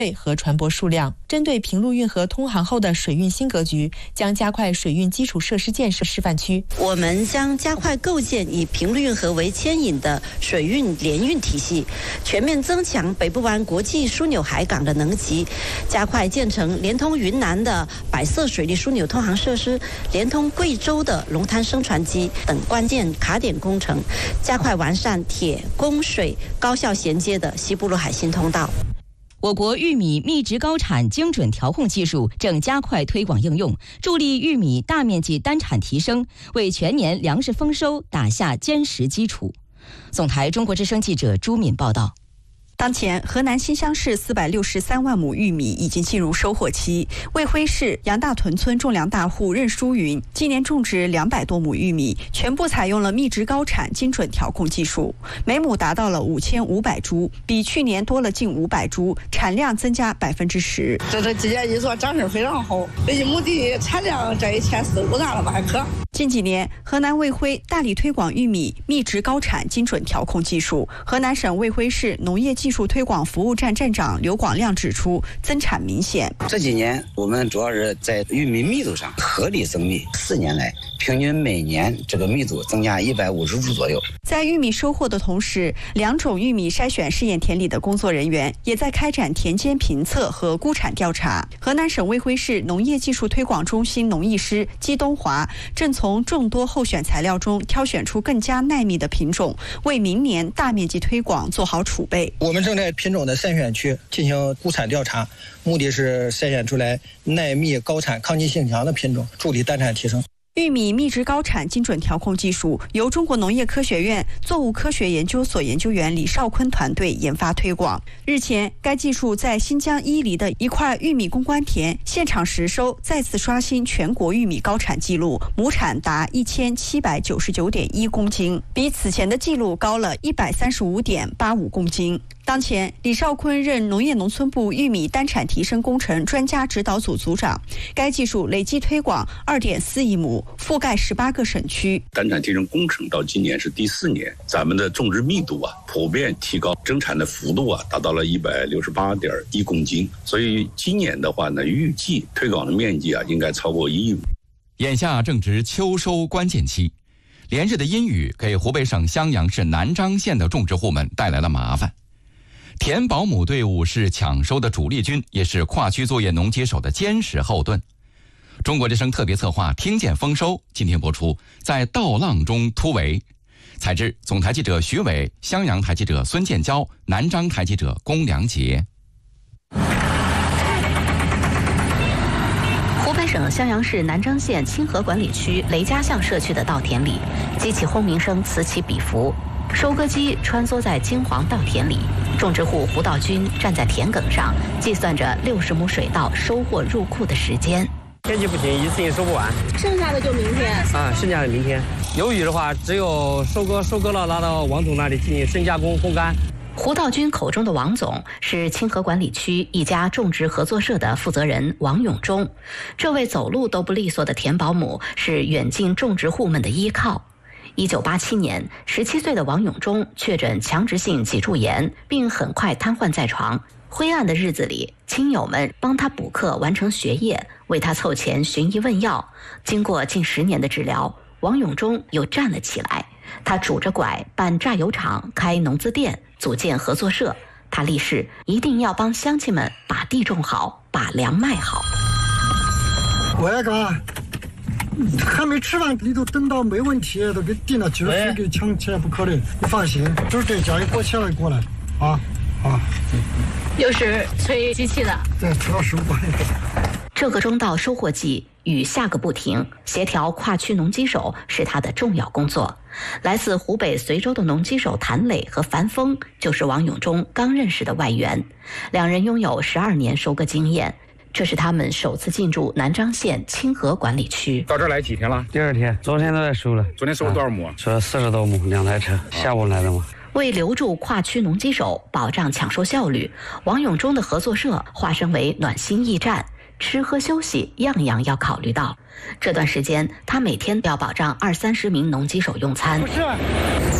和船舶数量。针对平陆运河通航后的水运新格局，将加快水运基础设施建设示范区。 我们将加快构建以平陆运河为牵引的水运联运体系，全面增强北部湾国际枢纽海港的能级，加快建成连通云南的百色水利枢纽通航设施，连通贵州的龙滩升船机等关键卡点工程，加快完善铁、供、水高效衔接的西部陆海新通道。 我国玉米密植高产精准调控技术正加快推广应用，助力玉米大面积单产提升，为全年粮食丰收打下坚实基础。总台中国之声记者朱敏报道。 当前，河南新乡市463万亩玉米已经进入收获期。卫辉市杨大屯村种粮大户任淑云今年种植200多亩玉米，全部采用了密植高产精准调控技术，每亩达到了5500株，比去年多了近500株，产量增加10%。 这今年一做长势非常好，这一亩地产量这一天4、5担了吧还可。 近几年，河南卫辉大力推广玉米密植高产精准调控技术。河南省卫辉市农业技术推广服务站站长刘广亮指出，增产明显。 这几年我们主要是在玉米密度上合理增密，4年来平均每年这个密度增加150株左右。 在玉米收获的同时，2种玉米筛选试验田里的工作人员也在开展田间评测和估产调查。河南省卫辉市农业技术推广中心农艺师姬东华正从众多候选材料中挑选出更加耐密的品种，为明年大面积推广做好储备。 我们正在品种的筛选区进行估产调查，目的是筛选出来耐密、高产、抗击性强的品种，助力单产提升。 玉米密植高产精准调控技术由中国农业科学院作物科学研究所研究员李少坤团队研发推广。日前，该技术在新疆伊犁的一块玉米攻关田现场实收，再次刷新全国玉米高产记录，亩产达1799.1公斤，比此前的记录高了135.85公斤。当前，李少坤任农业农村部玉米单产提升工程专家指导组组长。该技术累计推广2.4亿亩，覆盖18个省区。 单产提升工程到今年是第4年，咱们的种植密度普遍提高，增产的幅度达到了168.1公斤。所以今年的话呢，预计推广的面积应该超过1亿亩。 眼下正值秋收关键期，连日的阴雨给湖北省襄阳市南章县的种植户们带来了麻烦。田保姆队伍是抢收的主力军，也是跨区作业农机手的坚实后盾。中国之声特别策划《听见丰收》今天播出，在稻浪中突围。采制总台记者徐伟，襄阳台记者孙建交，南章台记者龚良杰。 湖北省襄阳市南章县清河管理区雷家巷社区的稻田里，机器轰鸣声此起彼伏。收割机穿梭在金黄稻田里，种植户胡道军站在田埂上，计算着60亩水稻收获入库的时间。 天气不行，一次性收不完， 剩下的就明天剩下的明天。有雨的话，只有收割了，拿到王总那里进行深加工烘干。 胡道军口中的王总是清河管理区一家种植合作社的负责人王永忠。这位走路都不利索的田保姆是远近种植户们的依靠。1987年，17岁的王永忠确诊强直性脊柱炎，并很快瘫痪在床。灰暗的日子里，亲友们帮他补课完成学业，为他凑钱寻医问药。经过近10年的治疗，王永忠又站了起来。他拄着拐办榨油厂，开农资店，组建合作社。他立誓一定要帮乡亲们把地种好，把粮卖好。 我那个还没吃饭，你都等到没问题，都给订了今儿非给抢起来不可能。你放心，就是这家一过起来过来啊。 又是催机器的， 对，催到15过来。 这个中稻收获季雨下个不停，协调跨区农机手是他的重要工作。来自湖北随州的农机手谭磊和樊峰就是王永忠刚认识的外援，2人拥有12年收割经验。这是他们首次进驻南章县清河管理区。 到这儿来几天了？ 第2天，昨天都在收了。 昨天收了多少亩？ 收了40多亩，2台车，下午来的嘛。 为留住跨区农机手，保障抢收效率，王永忠的合作社化身为暖心驿站，吃喝休息样样要考虑到。这段时间，他每天要保障20-30名农机手用餐。 不是，